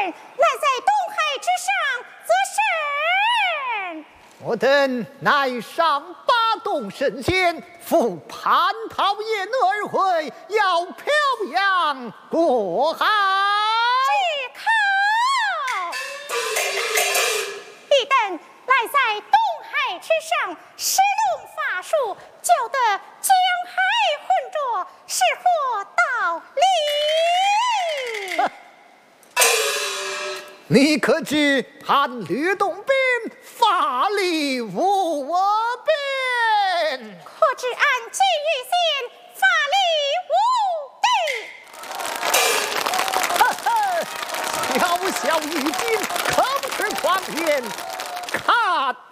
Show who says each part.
Speaker 1: 乃在东海之上则甚？
Speaker 2: 我等乃上八洞神仙，赴蟠桃园而回，要漂洋过海。
Speaker 1: 只靠彼等乃在东海之上，施弄法术，救得江海浑浊，是何道理？
Speaker 2: 你可知俺吕洞宾法力无边？
Speaker 1: 可知俺金玉仙法力无敌？
Speaker 2: 小小一惊，可不是狂言，看